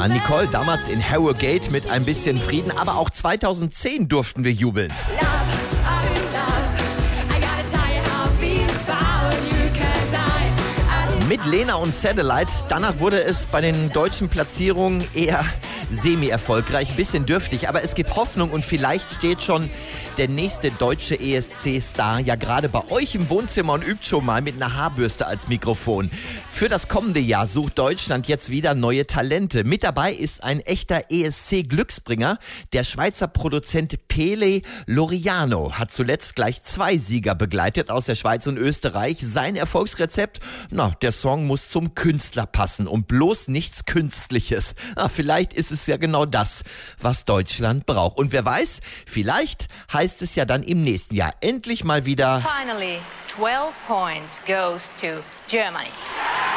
Ja, Nicole, damals in Harrogate mit ein bisschen Frieden, aber auch 2010 durften wir jubeln. Mit Lena und Satellite. Danach wurde es bei den deutschen Platzierungen eher semi-erfolgreich, ein bisschen dürftig, aber es gibt Hoffnung und vielleicht steht schon der nächste deutsche ESC-Star ja gerade bei euch im Wohnzimmer und übt schon mal mit einer Haarbürste als Mikrofon. Für das kommende Jahr sucht Deutschland jetzt wieder neue Talente. Mit dabei ist ein echter ESC-Glücksbringer. Der Schweizer Produzent Pele Loriano hat zuletzt gleich 2 Sieger begleitet aus der Schweiz und Österreich. Sein Erfolgsrezept? Der Song muss zum Künstler passen und bloß nichts Künstliches. Vielleicht ist es ja genau das, was Deutschland braucht. Und wer weiß, vielleicht heißt es ja dann im nächsten Jahr endlich mal wieder: Finally, 12 points goes to Germany.